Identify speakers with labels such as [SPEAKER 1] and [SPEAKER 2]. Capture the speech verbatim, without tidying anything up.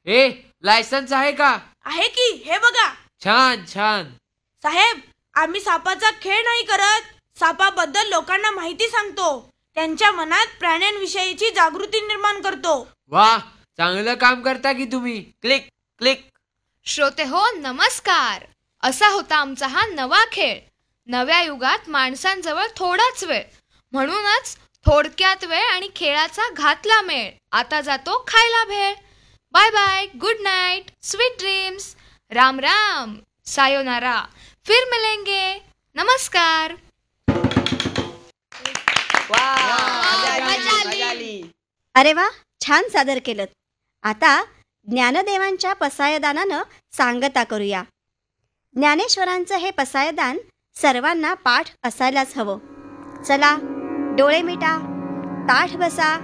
[SPEAKER 1] ए licence आहे का?
[SPEAKER 2] आहे की, हे बघा.
[SPEAKER 1] छान छान.
[SPEAKER 2] साहेब, आम्ही सापाचा खेळ नाही करत, सापाबद्दल लोकांना माहिती सांगतो, त्यांच्या मनात प्राण्यांविषयीची जागृती निर्माण करतो.
[SPEAKER 1] वा, चांगलं काम करता की तुम्ही.
[SPEAKER 3] Click click.
[SPEAKER 4] श्रोते हो, नमस्कार. असा होता आमचा हा नवा खेळ. नव्या युगात माणसांजवळ थोडाच वेळ, म्हणूनच थोडक्यात वेळ आणि खेळाचा घातला मेळ. आता जातो खायला भेळ. Bye bye, good night, sweet dreams, Ram Ram, sayonara, फिर मिलेंगे, नमस्कार.
[SPEAKER 3] वा,
[SPEAKER 4] मजा
[SPEAKER 3] मजा आली,
[SPEAKER 4] आली.
[SPEAKER 3] मजा आली.
[SPEAKER 5] अरे वा, छान सादर केलं. आता ज्ञानदेवांच्या पसायदानानं सांगता करूया. ज्ञानेश्वरांचं हे पसायदान सर्वांना पाठ असायलाच हवं. चला, डोळे मिटा, ताठ बसा,